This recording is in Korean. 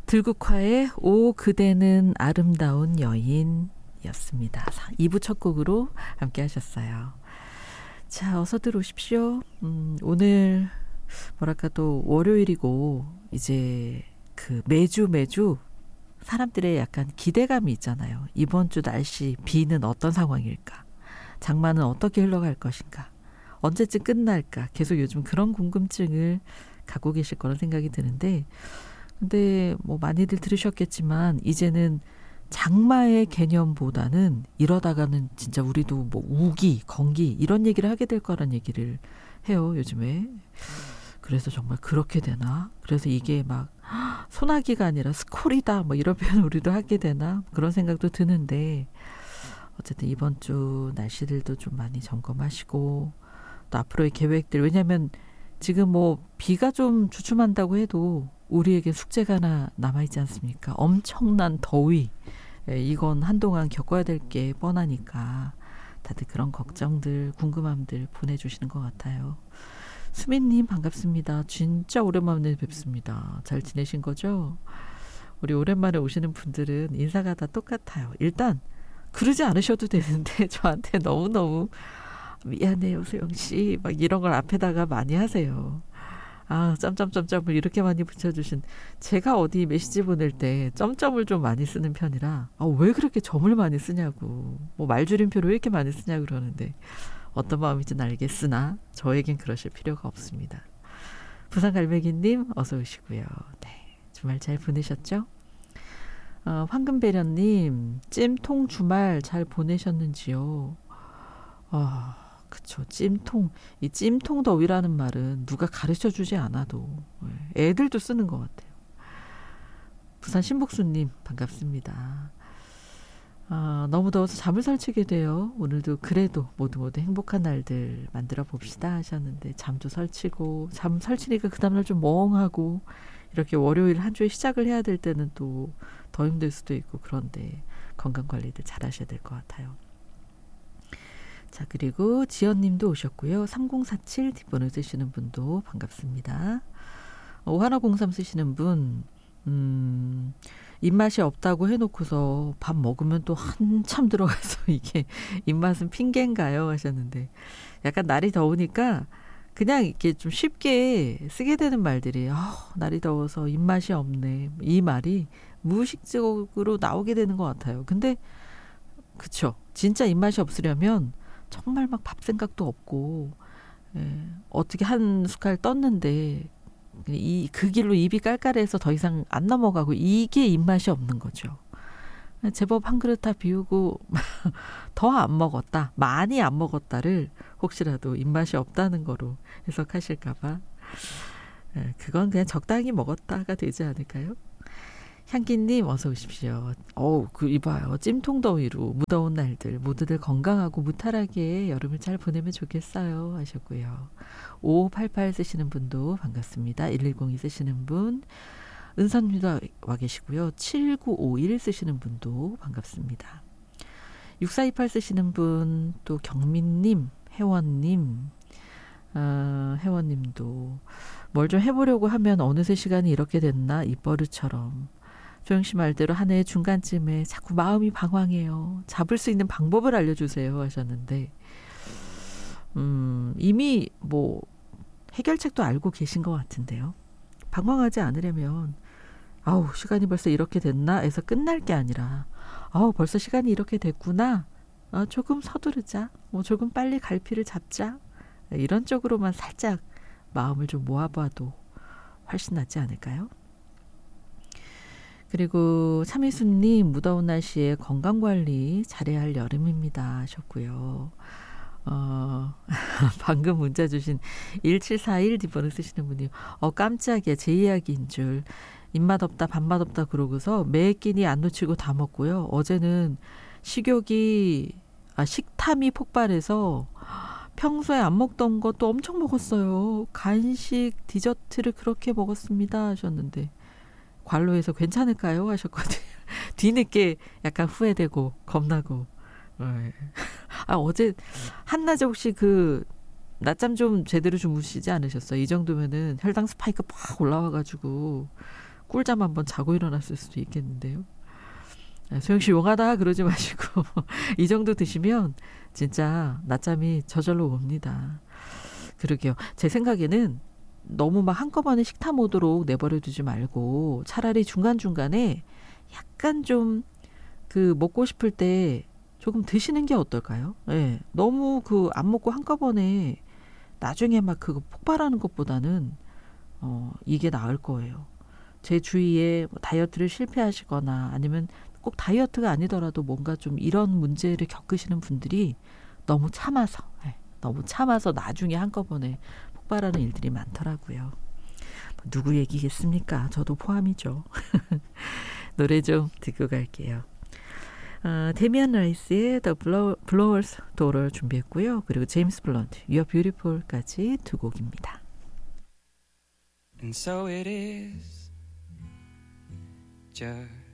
들국화의 오 그대는 아름다운 여인이었습니다. 2부 첫 곡으로 함께 하셨어요. 자, 어서 들어오십시오. 오늘 뭐랄까 또 월요일이고 이제 그 매주 사람들의 약간 기대감이 있잖아요. 이번 주 날씨, 비는 어떤 상황일까? 장마는 어떻게 흘러갈 것인가? 언제쯤 끝날까? 계속 요즘 그런 궁금증을 갖고 계실 거란 생각이 드는데, 근데 뭐 많이들 들으셨겠지만 이제는 장마의 개념보다는 이러다가는 진짜 우리도 뭐 우기, 건기 이런 얘기를 하게 될 거란 얘기를 해요, 요즘에. 그래서 정말 그렇게 되나? 그래서 이게 막 소나기가 아니라 스콜이다 뭐 이런 표현 우리도 하게 되나? 그런 생각도 드는데, 어쨌든 이번 주 날씨들도 좀 많이 점검하시고 또 앞으로의 계획들, 왜냐하면 지금 뭐 비가 좀 주춤한다고 해도 우리에게 숙제가 하나 남아있지 않습니까? 엄청난 더위. 이건 한동안 겪어야 될 게 뻔하니까 다들 그런 걱정들, 궁금함들 보내주시는 것 같아요. 수민님 반갑습니다. 진짜 오랜만에 뵙습니다. 잘 지내신 거죠? 우리 오랜만에 오시는 분들은 인사가 다 똑같아요. 일단 그러지 않으셔도 되는데 저한테 너무너무 미안해요 소영씨 막 이런 걸 앞에다가 많이 하세요. 아, 점점점점을 이렇게 많이 붙여주신, 제가 어디 메시지 보낼 때 점점을 좀 많이 쓰는 편이라 왜 그렇게 점을 많이 쓰냐고, 뭐 말줄임표로 왜 이렇게 많이 쓰냐고 그러는데 어떤 마음인지는 알겠으나 저에겐 그러실 필요가 없습니다. 부산갈매기님 어서 오시고요. 네, 주말 잘 보내셨죠? 황금배련님 찜통 주말 잘 보내셨는지요? 그쵸. 찜통. 이 찜통 더위라는 말은 누가 가르쳐주지 않아도 애들도 쓰는 것 같아요. 부산 신복수님 반갑습니다. 너무 더워서 잠을 설치게 돼요. 오늘도 그래도 모두 행복한 날들 만들어 봅시다 하셨는데, 잠도 설치고, 잠 설치니까 그 다음날 좀 멍하고, 이렇게 월요일 한 주의 시작을 해야 될 때는 또 더 힘들 수도 있고, 그런데 건강관리들 잘 하셔야 될 것 같아요. 자, 그리고 지연님도 오셨고요. 3047 뒷번호 쓰시는 분도 반갑습니다. 오하나03 쓰시는 분, 입맛이 없다고 해놓고서 밥 먹으면 또 한참 들어가서 이게 입맛은 핑계인가요? 하셨는데, 약간 날이 더우니까 그냥 이렇게 좀 쉽게 쓰게 되는 말들이, 날이 더워서 입맛이 없네, 이 말이 무의식적으로 나오게 되는 것 같아요. 근데 그쵸, 진짜 입맛이 없으려면 정말 막 밥 생각도 없고, 어떻게 한 숟갈 떴는데 그 길로 입이 깔깔해서 더 이상 안 넘어가고, 이게 입맛이 없는 거죠. 제법 한 그릇 다 비우고 더 안 먹었다, 많이 안 먹었다를 혹시라도 입맛이 없다는 거로 해석하실까봐, 그건 그냥 적당히 먹었다가 되지 않을까요? 향기님 어서 오십시오. 이봐요. 찜통더위로 무더운 날들 모두들 건강하고 무탈하게 여름을 잘 보내면 좋겠어요 하셨고요. 5588 쓰시는 분도 반갑습니다. 1102 쓰시는 분, 은선미도 와 계시고요. 7951 쓰시는 분도 반갑습니다. 6428 쓰시는 분, 또 경민님, 혜원님, 혜원님도 뭘 좀 해보려고 하면 어느새 시간이 이렇게 됐나, 입버릇처럼. 소영씨 말대로 한 해의 중간쯤에 자꾸 마음이 방황해요. 잡을 수 있는 방법을 알려주세요 하셨는데, 이미 뭐 해결책도 알고 계신 것 같은데요. 방황하지 않으려면 시간이 벌써 이렇게 됐나 해서 끝날 게 아니라, 벌써 시간이 이렇게 됐구나, 조금 서두르자, 조금 빨리 갈피를 잡자, 이런 쪽으로만 살짝 마음을 좀 모아봐도 훨씬 낫지 않을까요? 그리고 참이수님, 무더운 날씨에 건강관리 잘해야 할 여름입니다 하셨고요. 방금 문자 주신 1741 뒷번호 쓰시는 분이, 깜짝이야, 제 이야기인 줄. 입맛 없다 밥맛 없다 그러고서 매 끼니 안 놓치고 다 먹고요. 어제는 식탐이 폭발해서 평소에 안 먹던 것도 엄청 먹었어요. 간식, 디저트를 그렇게 먹었습니다 하셨는데, 관로에서 괜찮을까요? 하셨거든요. 뒤늦게 약간 후회되고 겁나고. 어제 한낮에 혹시 낮잠 좀 제대로 주무시지 않으셨어요? 이 정도면은 혈당 스파이크 팍 올라와가지고 꿀잠 한번 자고 일어났을 수도 있겠는데요. 소영씨 용하다 그러지 마시고 이 정도 드시면 진짜 낮잠이 저절로 옵니다. 그러게요. 제 생각에는 너무 막 한꺼번에 식탐 오도록 내버려 두지 말고 차라리 중간중간에 약간 좀 그 먹고 싶을 때 조금 드시는 게 어떨까요? 예. 너무 그 안 먹고 한꺼번에 나중에 막 그거 폭발하는 것보다는 이게 나을 거예요. 제 주위에 뭐 다이어트를 실패하시거나 아니면 꼭 다이어트가 아니더라도 뭔가 좀 이런 문제를 겪으시는 분들이 너무 참아서 너무 참아서 나중에 한꺼번에 폭발하는 일들이 많더라고요. 누구 얘기겠습니까? 저도 포함이죠. 노래 좀 듣고 갈게요. 데미안 라이스의 The Blower's Daughter 준비했고요. 그리고 제임스 블런트, You're Beautiful까지 두 곡입니다. And so it is just